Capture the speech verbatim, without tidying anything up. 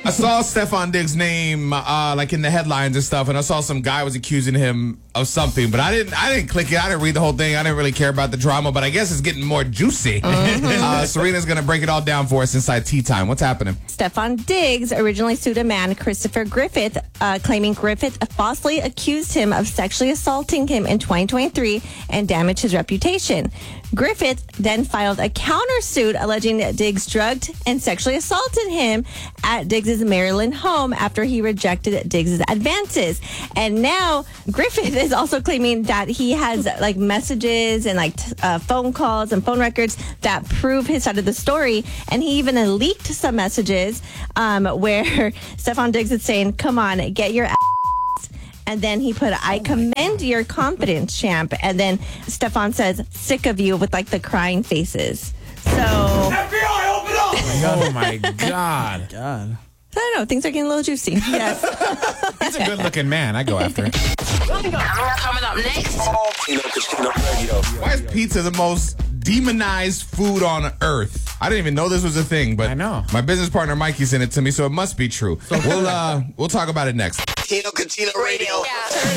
I saw Stefan Diggs' name uh, like in the headlines and stuff, and I saw some guy was accusing him of something, but I didn't. I didn't click it. I didn't read the whole thing. I didn't really care about the drama, but I guess it's getting more juicy. Mm-hmm. uh, Serena's gonna break it all down for us inside Tea Time. What's happening? Stefan Diggs originally sued a man, Christopher Griffith, uh, claiming Griffith falsely accused him of sexually assaulting him in twenty twenty-three and damaged his reputation. Griffith then filed a countersuit alleging that Diggs drugged and sexually assaulted him at Diggs' Maryland home after he rejected Diggs' advances. And now Griffith is also claiming that he has like messages and like t- uh, phone calls and phone records that prove his side of the story. And he even uh, leaked some messages um, where Stefan Diggs is saying, "Come on, get your ass." And then he put, "I commend your confidence, champ." And then Stefan says, "Sick of you," with like the crying faces. So F B I, open up! Oh my God. God. I don't know. Things are getting a little juicy. Yes. He's a good-looking man. I go after it. Coming up next. Why is pizza the most demonized food on earth? I didn't even know this was a thing, but I know. My business partner Mikey sent it to me, so it must be true. We'll uh, we'll talk about it next. Tino Catino Radio. Yeah.